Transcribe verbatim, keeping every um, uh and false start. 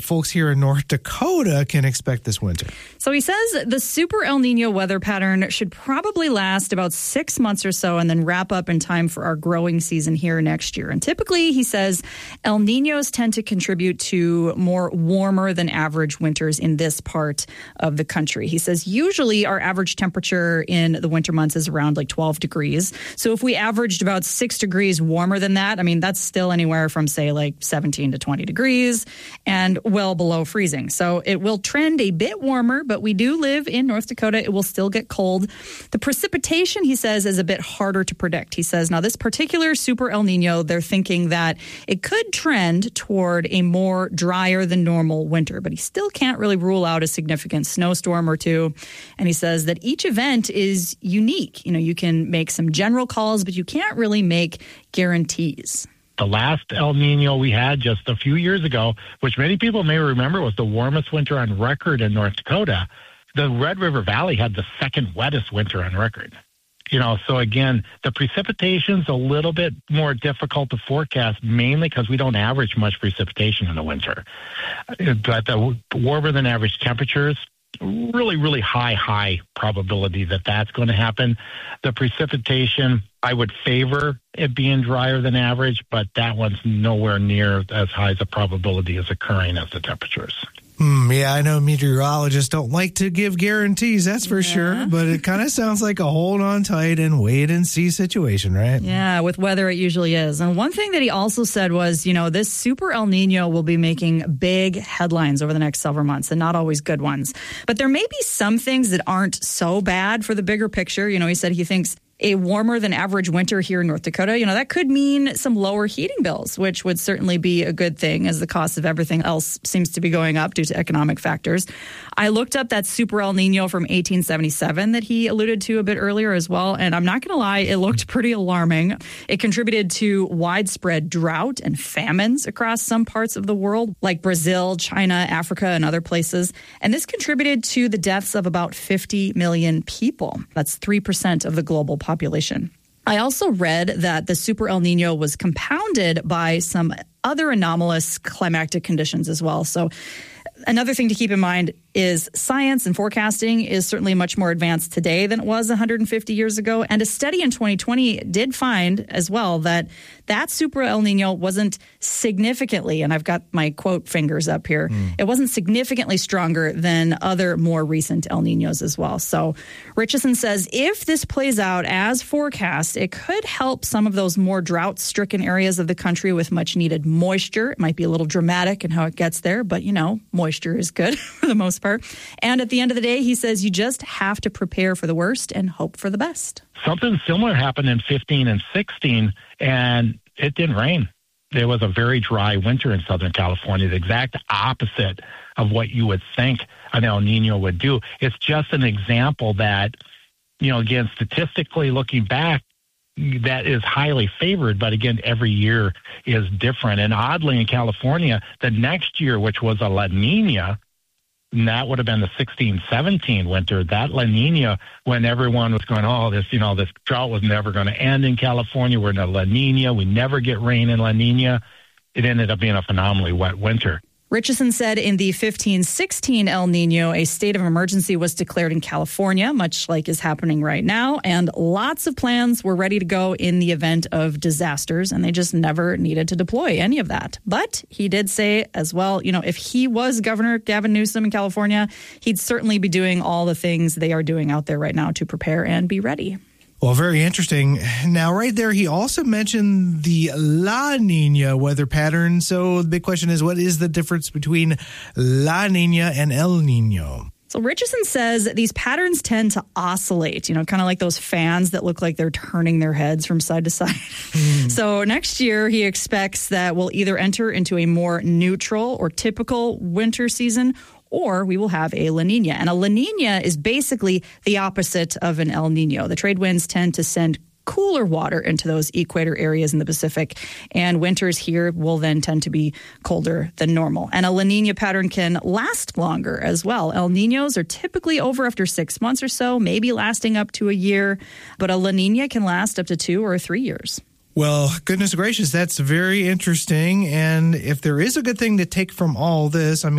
folks here in North Dakota can expect this winter. So he says the Super El Nino weather pattern should probably last about six months or so and then wrap up in time for our growing season here next year. And typically, he says, El Ninos tend to contribute to more warmer than average winters in this part of the country. He says usually our average temperature in the winter months is around like twelve degrees. So if we averaged about six degrees warmer than that, I mean, that's still anywhere from, say, like seventeen to twenty degrees and well below freezing. So it will trend a bit warmer, but we do live in North Dakota. It will still get cold. The precipitation, he says, is a bit harder to predict. He says, now this particular Super El Nino, they're thinking that it could trend toward a more drier than normal winter, but he still can't really rule out a significant snowstorm or two. And he says that each event is unique. You know, you can make some general calls, but you can't really make guarantees. The last El Nino we had just a few years ago, which many people may remember was the warmest winter on record in North Dakota. The Red River Valley had the second wettest winter on record. You know, so again, the precipitation's a little bit more difficult to forecast, mainly because we don't average much precipitation in the winter. But the warmer than average temperatures, really, really high, high probability that that's going to happen. The precipitation, I would favor it being drier than average, but that one's nowhere near as high as a probability as occurring as the temperatures. Hmm, yeah, I know meteorologists don't like to give guarantees, that's for yeah. sure, but it kind of sounds like a hold on tight and wait and see situation, right? Yeah, with weather it usually is. And one thing that he also said was, you know, this Super El Nino will be making big headlines over the next several months, and not always good ones. But there may be some things that aren't so bad for the bigger picture. You know, he said he thinks a warmer than average winter here in North Dakota, you know, that could mean some lower heating bills, which would certainly be a good thing as the cost of everything else seems to be going up due to economic factors. I looked up that Super El Nino from eighteen seventy-seven that he alluded to a bit earlier as well, and I'm not going to lie, it looked pretty alarming. It contributed to widespread drought and famines across some parts of the world, like Brazil, China, Africa, and other places. And this contributed to the deaths of about fifty million people. That's three percent of the global population. population. I also read that the Super El Nino was compounded by some other anomalous climatic conditions as well. So another thing to keep in mind is science and forecasting is certainly much more advanced today than it was one hundred fifty years ago. And a study in twenty twenty did find as well that that Super El Nino wasn't significantly, and I've got my quote fingers up here, mm. it wasn't significantly stronger than other more recent El Ninos as well. So Richardson says if this plays out as forecast, it could help some of those more drought-stricken areas of the country with much needed moisture. It might be a little dramatic in how it gets there, but, you know, moisture is good for the most part. And at the end of the day, he says you just have to prepare for the worst and hope for the best. Something similar happened in fifteen and sixteen, and it didn't rain. There was a very dry winter in Southern California, the exact opposite of what you would think an El Nino would do. It's just an example that, you know, again, statistically looking back, that is highly favored, but again, every year is different. And oddly, in California, the next year, which was a La Nina, and that would have been the sixteen seventeen winter, that La Nina, when everyone was going, oh, this, you know, this drought was never going to end in California. We're in a La Nina. We never get rain in La Nina. It ended up being a phenomenally wet winter. Richardson said in the fifteen sixteen El Nino, a state of emergency was declared in California, much like is happening right now, and lots of plans were ready to go in the event of disasters, and they just never needed to deploy any of that. But he did say as well, you know, if he was Governor Gavin Newsom in California, he'd certainly be doing all the things they are doing out there right now to prepare and be ready. Well, very interesting. Now, right there, he also mentioned the La Nina weather pattern. So the big question is, what is the difference between La Nina and El Nino? So Richardson says these patterns tend to oscillate, you know, kind of like those fans that look like they're turning their heads from side to side. Mm. So next year, he expects that we'll either enter into a more neutral or typical winter season, or we will have a La Nina. And a La Nina is basically the opposite of an El Nino. The trade winds tend to send cooler water into those equator areas in the Pacific, and winters here will then tend to be colder than normal. And a La Nina pattern can last longer as well. El Ninos are typically over after six months or so, maybe lasting up to a year, but a La Nina can last up to two or three years. Well, goodness gracious, that's very interesting. And if there is a good thing to take from all this, I mean,